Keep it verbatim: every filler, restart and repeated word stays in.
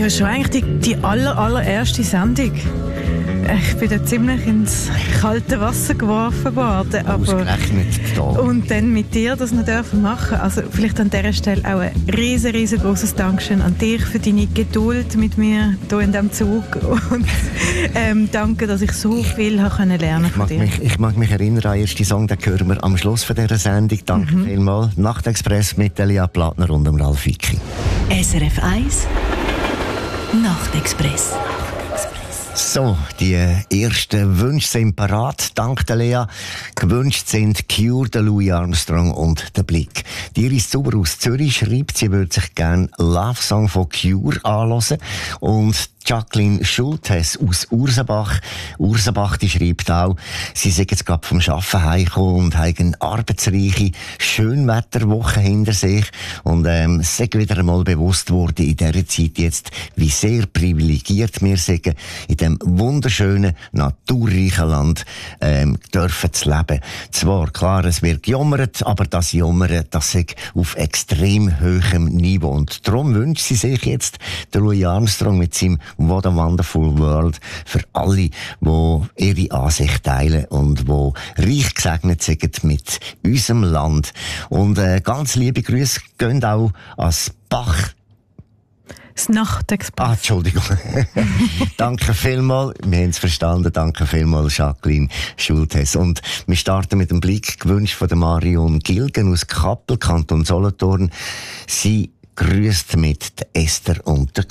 ist schon eigentlich die, die aller, allererste Sendung. Ich bin da ziemlich ins kalte Wasser geworfen worden. Aber ausgerechnet da. Und dann mit dir das noch dürfen machen. Also vielleicht an dieser Stelle auch ein riesen, riesengroßes Dankeschön an dich für deine Geduld mit mir hier in diesem Zug. Und ähm, danke, dass ich so viel habe können lernen von dir. Mich, ich mag mich erinnern an den ersten Song, den hören wir am Schluss von dieser Sendung. Danke mhm. vielmals. Nachtexpress mit Elia Plattner und dem Ralf Vicki. S R F eins Nachtexpress. So, die ersten Wünsche sind parat. Dank der Lea. Gewünscht sind Cure, der Louis Armstrong und der Blick. Die Iris Zuber aus Zürich schreibt, sie würde sich gerne Love Song von Cure anhören. Und Jacqueline Schultes aus Ursenbach. Ursenbach, die schreibt auch, sie sei jetzt gerade vom Arbeiten heimgekommen und haben eine arbeitsreiche Schönwetterwoche hinter sich. Und, ähm, es sei wieder einmal bewusst worden in dieser Zeit jetzt, wie sehr privilegiert wir sind, in dem wunderschönen, naturreichen Land, ähm, dürfen zu leben. Zwar, klar, es wird gejammert, aber das Jammern, das sei auf extrem hohem Niveau. Und darum wünscht sie sich jetzt der Louis Armstrong mit seinem What a Wonderful World für alle, die ihre Ansicht teilen und die reich gesegnet sind mit unserem Land. Und äh, ganz liebe Grüße gehen auch ans Bach. Das Nachtexpress. Ah, Entschuldigung. Danke vielmals. Wir haben es verstanden. Danke vielmals, Jacqueline Schultes. Und wir starten mit dem Blick, gewünscht von der Marion Gilgen aus Kappel, Kanton Solothurn. Sie grüßt mit der Esther und der